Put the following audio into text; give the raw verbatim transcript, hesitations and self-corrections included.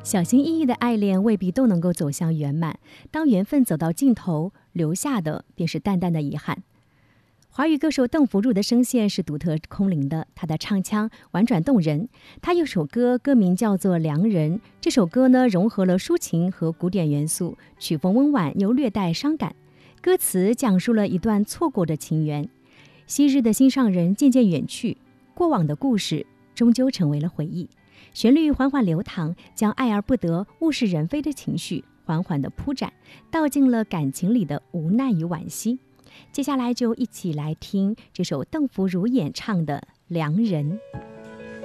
小心翼翼的爱恋未必都能够走向圆满，当缘分走到尽头，留下的便是淡淡的遗憾。华语歌手邓福如的声线是独特空灵的，他的唱腔婉转动人。他有首歌，歌名叫做《良人》。这首歌呢，融合了抒情和古典元素，曲风温婉又略带伤感。歌词讲述了一段错过的情缘，昔日的心上人渐渐远去，过往的故事终究成为了回忆。旋律缓缓流淌，将爱而不得、物是人非的情绪缓缓地铺展，道尽了感情里的无奈与惋惜。接下来就一起来听这首邓福如演唱的《良人》。